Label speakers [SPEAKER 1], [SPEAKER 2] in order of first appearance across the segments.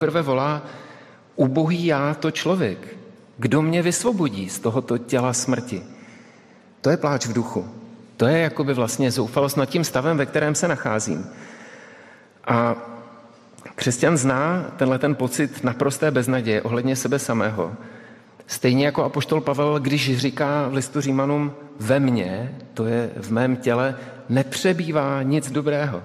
[SPEAKER 1] Prvé volá, ubohý já to člověk. Kdo mě vysvobodí z tohoto těla smrti? To je pláč v duchu. To je jakoby vlastně zoufalost nad tím stavem, ve kterém se nacházím. A křesťan zná ten pocit naprosté beznaděje ohledně sebe samého. Stejně jako apoštol Pavel, když říká v listu Římanům, ve mně, to je v mém těle, nepřebývá nic dobrého.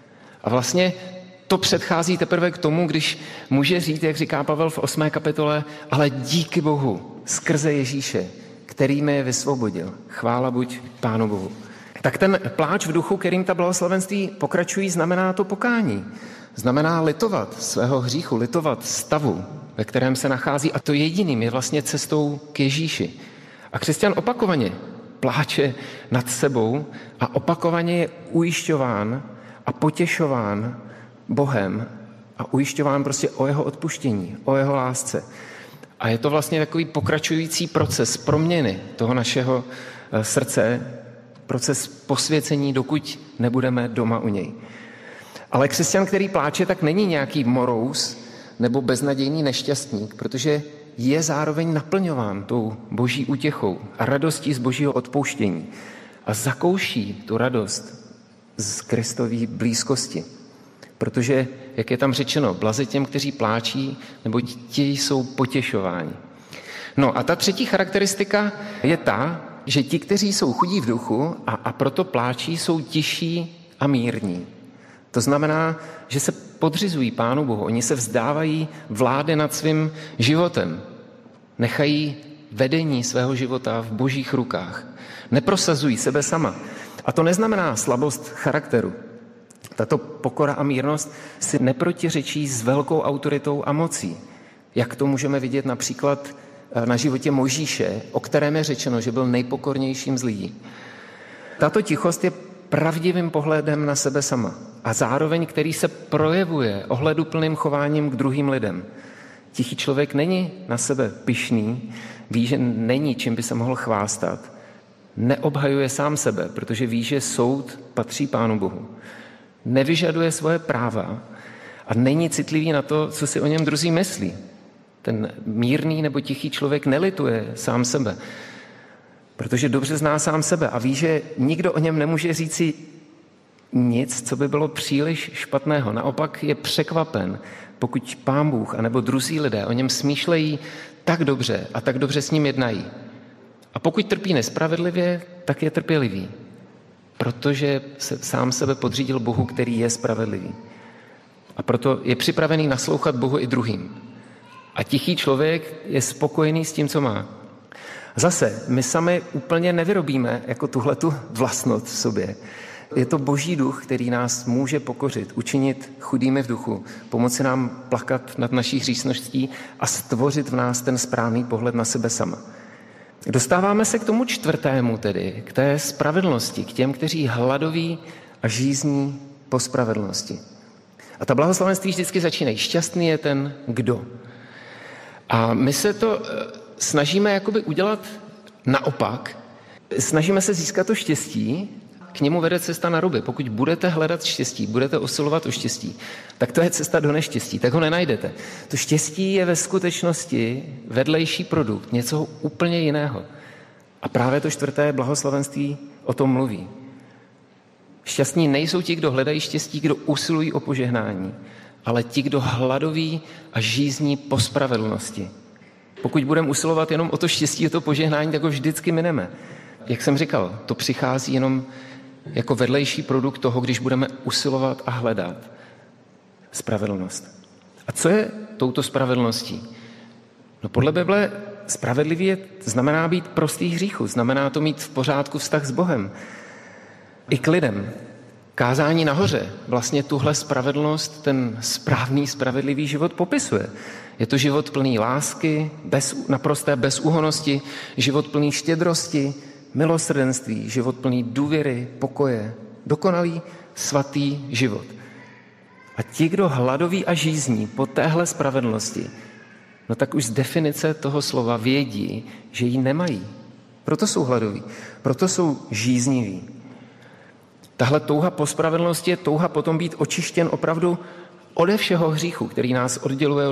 [SPEAKER 1] A vlastně to předchází teprve k tomu, když může říct, jak říká Pavel v 8. kapitole, ale díky Bohu, skrze Ježíše, který mě vysvobodil. Chvála buď Pánu Bohu. Tak ten pláč v duchu, kterým ta blahoslavenství pokračují, znamená to pokání. Znamená litovat svého hříchu, litovat stavu, ve kterém se nachází. A to jediným je vlastně cestou k Ježíši. A křesťan opakovaně pláče nad sebou a opakovaně je ujišťován a potěšován Bohem a ujišťován prostě o jeho odpuštění, o jeho lásce. A je to vlastně takový pokračující proces proměny toho našeho srdce, proces posvěcení, dokud nebudeme doma u něj. Ale křesťan, který pláče, tak není nějaký morous nebo beznadějný nešťastník, protože je zároveň naplňován tou boží útěchou a radostí z božího odpouštění a zakouší tu radost z Kristový blízkosti. Protože, jak je tam řečeno, blaze těm, kteří pláčí, nebo ti jsou potěšováni. No a ta třetí charakteristika je ta, že ti, kteří jsou chudí v duchu a proto pláčí, jsou tiší a mírní. To znamená, že se podřizují Pánu Bohu, oni se vzdávají vlády nad svým životem. Nechají vedení svého života v božích rukách. Neprosazují sebe sama. A to neznamená slabost charakteru. Tato pokora a mírnost si neprotiřečí s velkou autoritou a mocí. Jak to můžeme vidět například na životě Mojžíše, o kterém je řečeno, že byl nejpokornějším z lidí. Tato tichost je pravdivým pohledem na sebe sama a zároveň, který se projevuje ohleduplným chováním k druhým lidem. Tichý člověk není na sebe pyšný, ví, že není, čím by se mohl chvástat. Neobhajuje sám sebe, protože ví, že soud patří Pánu Bohu. Nevyžaduje svoje práva a není citlivý na to, co si o něm druzí myslí. Ten mírný nebo tichý člověk nelituje sám sebe, protože dobře zná sám sebe a ví, že nikdo o něm nemůže říci nic, co by bylo příliš špatného. Naopak je překvapen, pokud Pán Bůh anebo druzí lidé o něm smýšlejí tak dobře a tak dobře s ním jednají. A pokud trpí nespravedlivě, tak je trpělivý, protože se sám sebe podřídil Bohu, který je spravedlivý. A proto je připravený naslouchat Bohu i druhým. A tichý člověk je spokojený s tím, co má. Zase, my sami úplně nevyrobíme jako tuhletu vlastnost v sobě. Je to Boží duch, který nás může pokořit, učinit chudými v duchu, pomoci nám plakat nad naší hříšností a stvořit v nás ten správný pohled na sebe sama. Dostáváme se k tomu čtvrtému tedy, k té spravedlnosti, k těm, kteří hladoví a žízní po spravedlnosti. A ta blahoslavenství vždycky začínají. Šťastný je ten, kdo. A my se to snažíme jakoby udělat naopak. Snažíme se získat to štěstí, k němu vede cesta na ruby. Pokud budete hledat štěstí, budete usilovat o štěstí, tak to je cesta do neštěstí, tak ho nenajdete. To štěstí je ve skutečnosti vedlejší produkt, něco úplně jiného. A právě to čtvrté blahoslavenství o tom mluví. Šťastní nejsou ti, kdo hledají štěstí, kdo usilují o požehnání, ale ti, kdo hladoví a žízní po spravedlnosti. Pokud budeme usilovat jenom o to štěstí, o to požehnání, tak ho vždycky mineme. Jak jsem říkal, to přichází jenom jako vedlejší produkt toho, když budeme usilovat a hledat spravedlnost. A co je touto spravedlností? No podle Bible spravedlivý znamená být prostý hříchu, znamená to mít v pořádku vztah s Bohem i k lidem. Kázání nahoře vlastně tuhle spravedlnost, ten správný, spravedlivý život popisuje. Je to život plný lásky, naprosté bezúhonnosti, život plný štědrosti, milosrdenství, život plný důvěry, pokoje, dokonalý, svatý život. A ti, kdo hladoví a žízní po téhle spravedlnosti, no tak už z definice toho slova vědí, že ji nemají. Proto jsou hladoví, proto jsou žízniví. Tahle touha po spravedlnosti je touha potom být očištěn opravdu ode všeho hříchu, který nás odděluje